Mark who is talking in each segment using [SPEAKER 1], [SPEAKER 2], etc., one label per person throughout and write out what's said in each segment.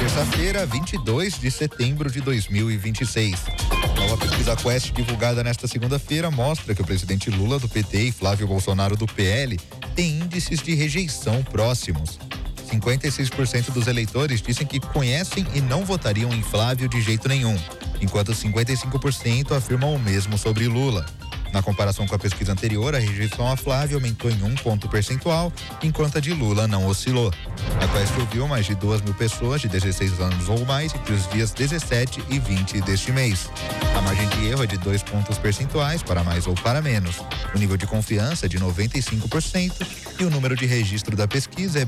[SPEAKER 1] terça-feira, 22 de setembro de 2026. Nova pesquisa Quest divulgada nesta segunda-feira mostra que o presidente Lula do PT e Flávio Bolsonaro do PL têm índices de rejeição próximos. 56% dos eleitores dizem que conhecem e não votariam em Flávio de jeito nenhum, enquanto 55% afirmam o mesmo sobre Lula. Na comparação com a pesquisa anterior, a rejeição a Flávio aumentou em 1 ponto percentual, enquanto a de Lula não oscilou. A Quest ouviu mais de 2.000 pessoas de 16 anos ou mais entre os dias 17 e 20 deste mês. A margem de erro é de 2 pontos percentuais para mais ou para menos. O nível de confiança é de 95% e o número de registro da pesquisa é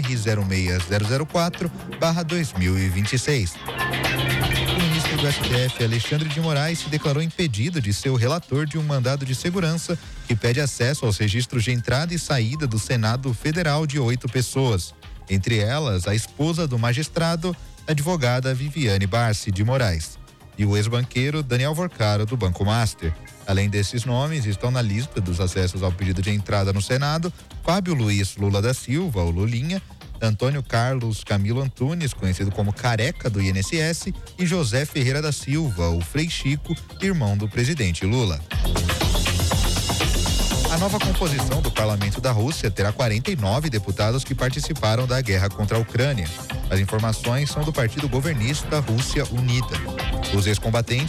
[SPEAKER 1] BR-06004/2026. O ministro do STF, Alexandre de Moraes, se declarou impedido de ser o relator de um mandado de segurança que pede acesso aos registros de entrada e saída do Senado Federal de 8 pessoas. Entre elas, a esposa do magistrado, a advogada Viviane Barsi de Moraes, e o ex-banqueiro Daniel Vorcaro, do Banco Master. Além desses nomes, estão na lista dos acessos ao pedido de entrada no Senado Fábio Luiz Lula da Silva, o Lulinha, Antônio Carlos Camilo Antunes, conhecido como Careca do INSS, e José Ferreira da Silva, o Frei Chico, irmão do presidente Lula. A nova composição do parlamento da Rússia terá 49 deputados que participaram da guerra contra a Ucrânia. As informações são do partido governista Rússia Unida. Os ex-combatentes